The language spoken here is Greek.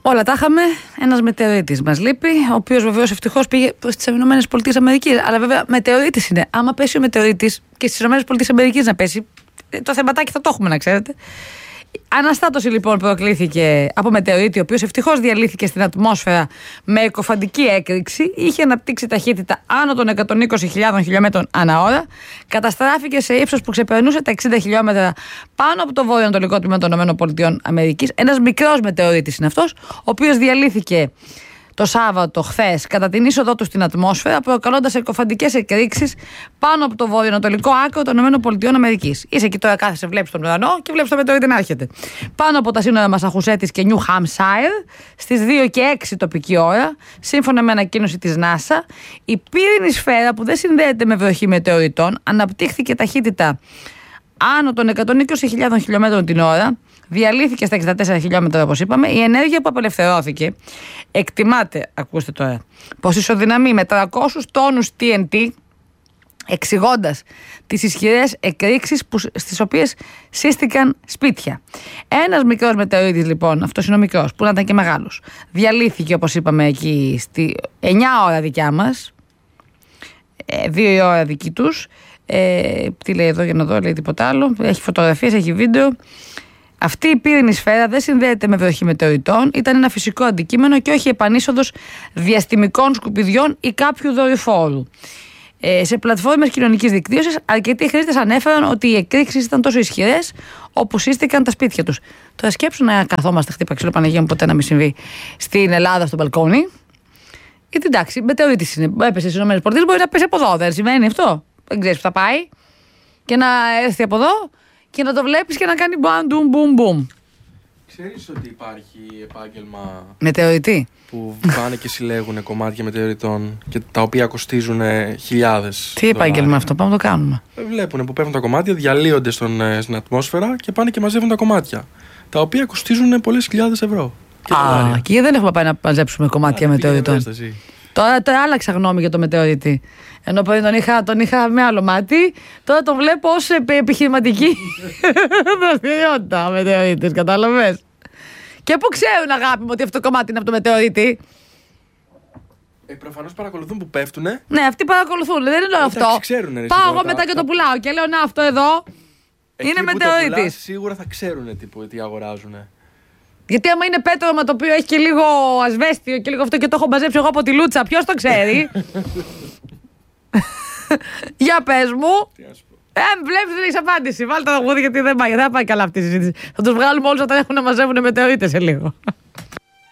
Όλα τα είχαμε. Ένας μετεωρίτης μας λείπει, ο οποίος βεβαίως ευτυχώς πήγε προς τις ΗΠΑ. Αλλά βέβαια μετεωρίτης είναι. Άμα πέσει ο μετεωρίτης και στις ΗΠΑ να πέσει, το θεματάκι θα το έχουμε, να ξέρετε. Αναστάτωση λοιπόν προκλήθηκε από μετεωρίτη, ο οποίος ευτυχώς διαλύθηκε στην ατμόσφαιρα με εκοφαντική έκρηξη. Είχε αναπτύξει ταχύτητα άνω των 120.000 χιλιόμετρων ανά ώρα. Καταστράφηκε σε ύψος που ξεπερνούσε τα 60 χιλιόμετρα πάνω από το βορειοανατολικό τμήμα των ΗΠΑ. Ένας μικρός μετεωρίτης είναι αυτός, ο οποίος διαλύθηκε το Σάββατο χθες κατά την είσοδό του στην ατμόσφαιρα, προκαλώντας εκοφαντικές εκρήξεις πάνω από το βορειοανατολικό άκρο των ΗΠΑ. Είσαι εκεί τώρα, κάθεσαι, βλέπεις τον ουρανό και βλέπεις το μετεωρίτη να έρχεται. Πάνω από τα σύνορα Μασαχουσέτης και Νιου Χάμσαϊρ, στις 2 και 6 τοπική ώρα, σύμφωνα με ανακοίνωση της NASA, η πύρινη σφαίρα που δεν συνδέεται με βροχή μετεωρητών αναπτύχθηκε ταχύτητα άνω των 120.000 χιλιόμετρων την ώρα. Διαλύθηκε στα 64 χιλιόμετρα, όπως είπαμε. Η ενέργεια που απελευθερώθηκε εκτιμάται, ακούστε τώρα, πως ισοδυναμεί με 300 τόνους TNT, εξηγώντας τις ισχυρές εκρήξεις στις οποίες σύστηκαν σπίτια. Ένας μικρός μετεωρίτης, λοιπόν, αυτός είναι ο μικρός, που να ήταν και μεγάλος, διαλύθηκε, όπως είπαμε, εκεί στη 9 ώρα δικιά μας, 2 η ώρα δική τους. Τι λέει εδώ για να δω, λέει τίποτα άλλο. Έχει φωτογραφίες, έχει βίντεο. Αυτή η πύρινη σφαίρα δεν συνδέεται με βροχή μετεωρητών, ήταν ένα φυσικό αντικείμενο και όχι επανείσοδος διαστημικών σκουπιδιών ή κάποιου δορυφόρου. Σε πλατφόρμες κοινωνικής δικτύωσης, αρκετοί χρήστες ανέφεραν ότι οι εκρήξεις ήταν τόσο ισχυρές όπου σύστηκαν τα σπίτια τους. Τώρα σκέψου να καθόμαστε χτύπα ξύλο, Παναγία μου, ποτέ να μην συμβεί στην Ελλάδα στο μπαλκόνι. Γιατί εντάξει, μετεωρίτης είναι. Έπεσε στις ΗΠΑ, μπορεί να πέσει από εδώ. Δεν σημαίνει αυτό. Δεν ξέρεις που θα πάει. Και να έρθει από εδώ και να το βλέπεις και να κάνει μπαμ, μπουμ. Ξέρεις ότι υπάρχει επάγγελμα μετεωρητή που πάνε και συλλέγουν κομμάτια μετεωρητών και τα οποία κοστίζουν χιλιάδες. Τι επάγγελμα αυτό, πάμε να το κάνουμε. Βλέπουν που πέφτουν τα κομμάτια, διαλύονται στην ατμόσφαιρα και πάνε και μαζεύουν τα κομμάτια. Τα οποία κοστίζουν πολλές χιλιάδες ευρώ. Και δεν έχουμε πάει να μαζέψουμε κομμάτια μετεωρητών. Τώρα άλλαξα γνώμη για το μετεωρίτη. Ενώ πριν τον είχα με άλλο μάτι, τώρα τον βλέπω ως επιχειρηματική δραστηριότητα μετεωρίτης, κατάλαβες. Και πού ξέρουν, αγάπη μου, ότι αυτό το κομμάτι είναι από το μετεωρίτη. Προφανώς παρακολουθούν που πέφτουνε. Ναι, αυτοί παρακολουθούν. Δεν είναι αυτό. Πάω εγώ μετά και το πουλάω και λέω, να, αυτό εδώ είναι μετεωρίτης. Σίγουρα θα ξέρουν τι αγοράζουν. Γιατί άμα είναι πέτρωμα το οποίο έχει και λίγο ασβέστιο και λίγο αυτό και το έχω μαζέψει εγώ από τη Λούτσα, ποιος το ξέρει. Για πες μου. Βλέπεις, δεν έχεις απάντηση. Βάλτε τα γούδια γιατί δεν πάει καλά αυτή η συζήτηση. Θα τους βγάλουμε όλους όταν έχουν να μαζεύουν μετεωρίτε σε λίγο.